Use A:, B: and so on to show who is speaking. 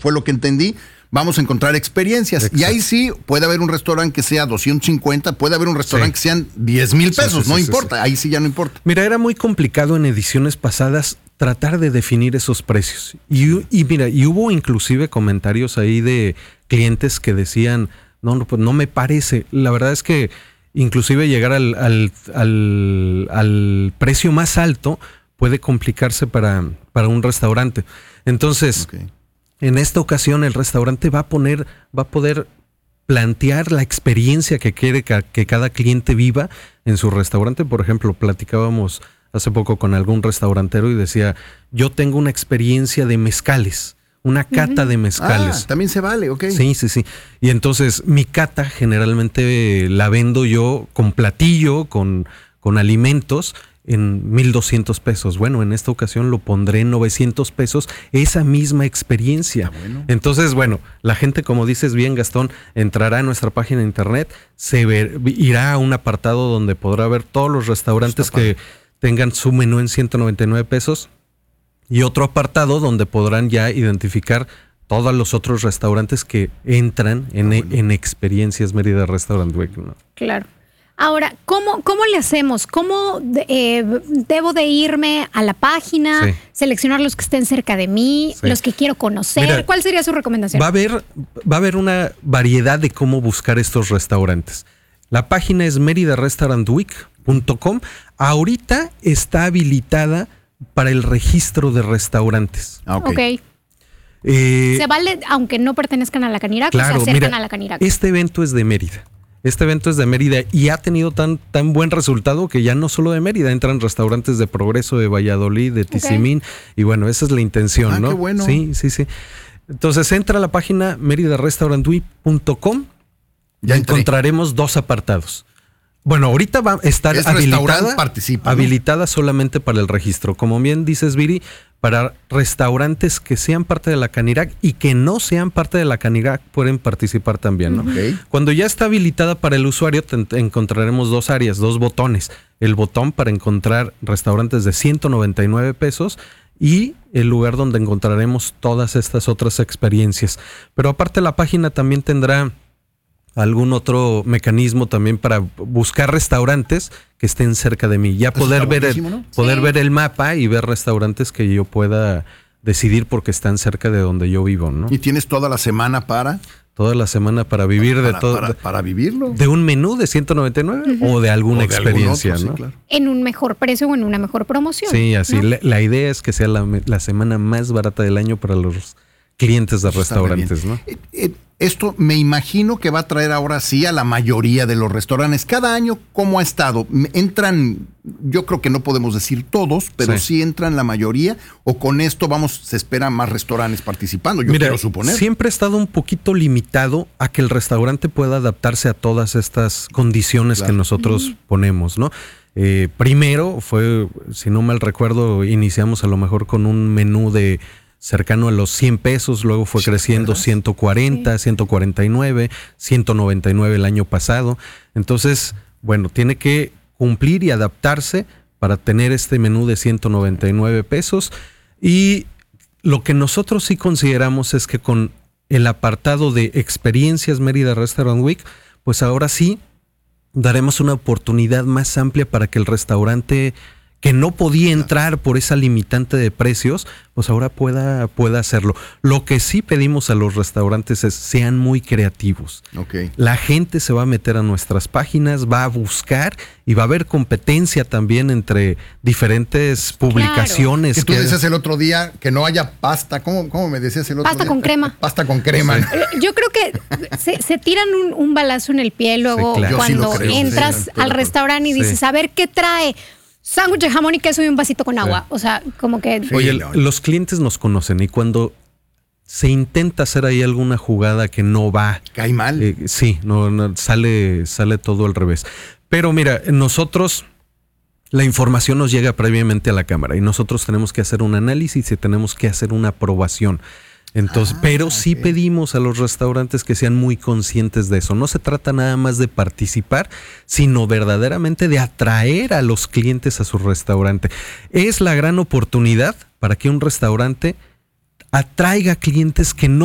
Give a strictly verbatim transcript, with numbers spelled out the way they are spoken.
A: fue lo que entendí, vamos a encontrar experiencias. Exacto. Y ahí sí puede haber un restaurante que sea doscientos cincuenta, puede haber un restaurante sí. que sean diez mil pesos, sí, sí, no sí, importa, sí, sí. ahí sí ya no importa.
B: Mira, era muy complicado en ediciones pasadas tratar de definir esos precios. Y, y mira, y hubo inclusive comentarios ahí de clientes que decían, no, no, pues no me parece. La verdad es que inclusive llegar al, al, al, al precio más alto puede complicarse para, para un restaurante. Entonces, okay. en esta ocasión el restaurante va a poner, va a poder plantear la experiencia que quiere que, que cada cliente viva en su restaurante. Por ejemplo, platicábamos hace poco con algún restaurantero y decía, yo tengo una experiencia de mezcales, una cata uh-huh. de mezcales.
A: Ah, también se vale, ok.
B: Sí, sí, sí. Y entonces mi cata generalmente la vendo yo con platillo, con, con alimentos en mil doscientos pesos. Bueno, en esta ocasión lo pondré en novecientos pesos, esa misma experiencia. Ah, bueno. Entonces, bueno, la gente, como dices bien, Gastón, entrará a nuestra página de internet, se ver, irá a un apartado donde podrá ver todos los restaurantes que tengan su menú en ciento noventa y nueve pesos y otro apartado donde podrán ya identificar todos los otros restaurantes que entran en, ah, bueno. en Experiencias Mérida Restaurant Week, ¿no?
C: Claro. Ahora, ¿cómo, cómo le hacemos? ¿Cómo eh, debo de irme a la página, sí. seleccionar los que estén cerca de mí, sí. los que quiero conocer? Mira, ¿cuál sería su recomendación?
B: Va a haber, va a haber una variedad de cómo buscar estos restaurantes. La página es merida restaurant week punto com. Ahorita está habilitada para el registro de restaurantes.
C: Ok. okay. Eh, ¿Se vale aunque no pertenezcan a la Canirac
B: claro,
C: o se acercan
B: mira,
C: a la Canirac?
B: Este evento es de Mérida. Este evento es de Mérida y ha tenido tan, tan buen resultado que ya no solo de Mérida, entran restaurantes de Progreso, de Valladolid, de Tizimín. Okay. Y bueno, esa es la intención, ah, ¿no?
A: Qué bueno.
B: Sí, sí, sí. Entonces entra a la página merida restaurant week punto com. Ya encontraremos dos apartados. Bueno, ahorita va a estar habilitada,
A: participa, ¿no?
B: habilitada solamente para el registro. Como bien dices, Viri, para restaurantes que sean parte de la Canirac y que no sean parte de la Canirac pueden participar también, ¿no? Okay. Cuando ya está habilitada para el usuario, te encontraremos dos áreas, dos botones. El botón para encontrar restaurantes de ciento noventa y nueve pesos y el lugar donde encontraremos todas estas otras experiencias. Pero aparte la página también tendrá algún otro mecanismo también para buscar restaurantes que estén cerca de mí. Ya Eso poder ver el, ¿no? poder sí. ver el mapa y ver restaurantes que yo pueda decidir porque están cerca de donde yo vivo, ¿no?
A: ¿Y tienes toda la semana para?
B: Toda la semana para vivir
A: para,
B: de todo.
A: Para, para vivirlo.
B: De un menú de ciento noventa y nueve uh-huh. o de alguna o de experiencia, otro, ¿no?
C: Sí, claro. En un mejor precio o en una mejor promoción.
B: Sí, así.
C: ¿no?
B: La, la idea es que sea la, la semana más barata del año para los clientes de Eso restaurantes, ¿no?
A: Eh, eh, Esto me imagino que va a traer ahora sí a la mayoría de los restaurantes. Cada año, ¿cómo ha estado? Entran, yo creo que no podemos decir todos, pero sí, sí entran la mayoría, o con esto vamos, se esperan más restaurantes participando, yo
B: Mira,
A: quiero suponer.
B: Siempre ha estado un poquito limitado a que el restaurante pueda adaptarse a todas estas condiciones claro. que nosotros mm. ponemos, ¿no? Eh, primero fue, si no mal recuerdo, iniciamos a lo mejor con un menú de cercano a los cien pesos, luego fue sí, creciendo ¿verdad? ciento cuarenta, sí. ciento cuarenta y nueve, ciento noventa y nueve el año pasado. Entonces, bueno, tiene que cumplir y adaptarse para tener este menú de ciento noventa y nueve pesos. Y lo que nosotros sí consideramos es que con el apartado de Experiencias Mérida Restaurant Week, pues ahora sí daremos una oportunidad más amplia para que el restaurante que no podía entrar por esa limitante de precios, pues ahora pueda, pueda hacerlo. Lo que sí pedimos a los restaurantes es sean muy creativos.
A: Okay.
B: La gente se va a meter a nuestras páginas, va a buscar y va a haber competencia también entre diferentes publicaciones.
A: Claro. Que tú decías el otro día que no haya pasta. ¿Cómo, cómo me decías el otro
C: pasta
A: día?
C: Pasta con crema.
A: Pasta con crema. Sí.
C: Yo creo que se, se tiran un, un balazo en el pie luego sí, claro. cuando sí entras sí, al restaurante y dices, sí. a ver, ¿qué trae? Sándwich de jamón y queso y un vasito con agua. Sí. O sea, como que...
B: Sí, Oye, no, no. los clientes nos conocen y cuando se intenta hacer ahí alguna jugada que no va...
A: Cae mal.
B: Eh, sí, no, no, sale, sale todo al revés. Pero mira, nosotros... La información nos llega previamente a la cámara y nosotros tenemos que hacer un análisis y tenemos que hacer una aprobación. Entonces, ah, pero sí okay. pedimos a los restaurantes que sean muy conscientes de eso. No se trata nada más de participar, sino verdaderamente de atraer a los clientes a su restaurante. Es la gran oportunidad para que un restaurante atraiga clientes que no